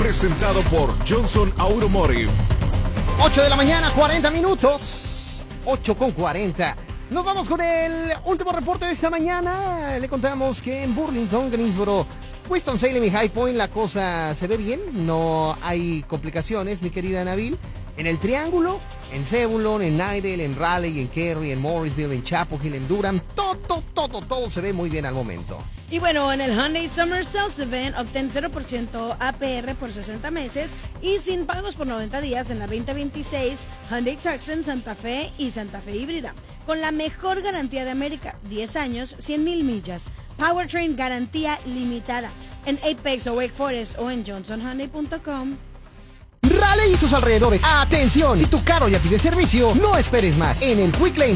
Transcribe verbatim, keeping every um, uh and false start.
presentado por Johnson Automotive. ocho de la mañana, cuarenta minutos. ocho con cuarenta. Nos vamos con el último reporte de esta mañana. Le contamos que en Burlington, Greensboro, Winston-Salem y High Point la cosa se ve bien. No hay complicaciones, mi querida Nabil. En el Triángulo, en Zebulon, en Nidale, en Raleigh, en Cary, en Morrisville, en Chapel Hill, en Durham. Todo, todo, todo se ve muy bien al momento. Y bueno, en el Hyundai Summer Sales Event obtén cero por ciento A P R por sesenta meses y sin pagos por noventa días en la veinte veintiséis Hyundai Tucson, Santa Fe y Santa Fe híbrida. Con la mejor garantía de América, diez años, cien mil millas. Powertrain garantía limitada. En Apex o Wake Forest o en johnson hyundai punto com. Raleigh y sus alrededores. ¡Atención! Si tu carro ya pide servicio, no esperes más. En el Quick Lane